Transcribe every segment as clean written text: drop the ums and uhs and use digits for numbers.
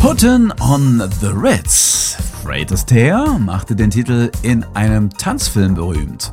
Puttin' on the Ritz. Fred Astaire machte den Titel in einem Tanzfilm berühmt.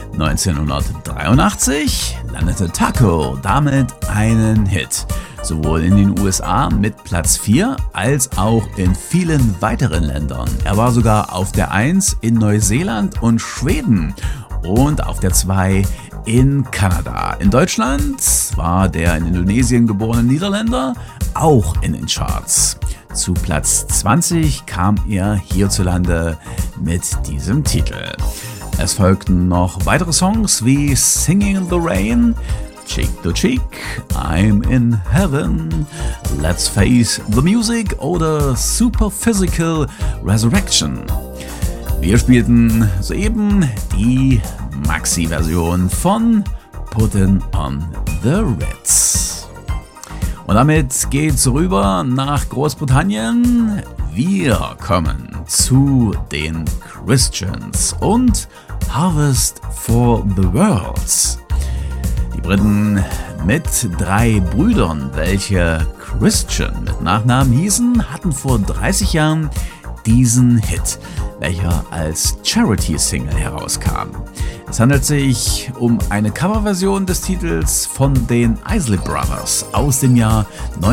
1983 landete Taco damit einen Hit, sowohl in den USA mit Platz 4 als auch in vielen weiteren Ländern. Er war sogar auf der 1 in Neuseeland und Schweden und auf der 2 in Kanada. In Deutschland war der in Indonesien geborene Niederländer auch in den Charts. Zu Platz 20 kam er hierzulande mit diesem Titel. Es folgten noch weitere Songs wie Singing in the Rain, Cheek to Cheek, I'm in Heaven, Let's Face the Music oder Super Physical Resurrection. Wir spielten soeben die Maxi-Version von Puttin' on the Ritz. Und damit geht's rüber nach Großbritannien. Wir kommen zu den Christians und Harvest for the World. Die Briten mit 3 Brüdern, welche Christian mit Nachnamen hießen, hatten vor 30 Jahren diesen Hit, welcher als Charity-Single herauskam. Es handelt sich um eine Coverversion des Titels von den Isley Brothers aus dem Jahr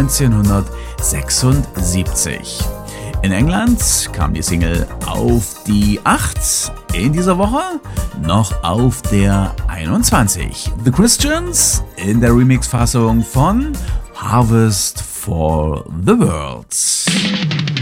1976. In England kam die Single auf die 8, in dieser Woche noch auf der 21. The Christians in der Remix-Fassung von Harvest for the World.